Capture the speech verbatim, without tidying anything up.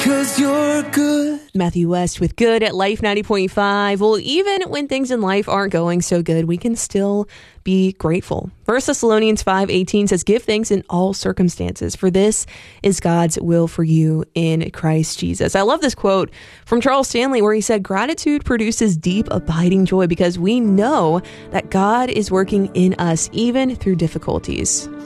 'cause you're good. Matthew West with Good at Life ninety point five. Well, even when things in life aren't going so good, we can still be grateful. First Thessalonians five eighteen says, give thanks in all circumstances, for this is God's will for you in Christ Jesus. I love this quote from Charles Stanley where he said, gratitude produces deep, abiding joy because we know that God is working in us even through difficulties.